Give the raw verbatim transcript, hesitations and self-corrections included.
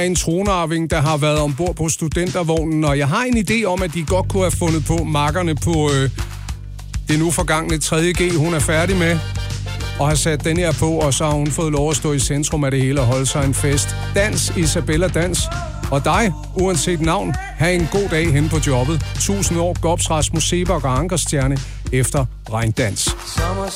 En tronarving, der har været ombord på studentervognen, og jeg har en idé om, at de godt kunne have fundet på makkerne på øh, det nu forgangne tredje G, hun er færdig med, og har sat den her på, og så har hun fået lov at stå i centrum af det hele og holde sig en fest. Dans, Isabella Dans. Og dig, uanset navn, have en god dag hen på jobbet. Tusind år, Gobs, Rasmus Seebach og Ankerstjerne efter Regndans.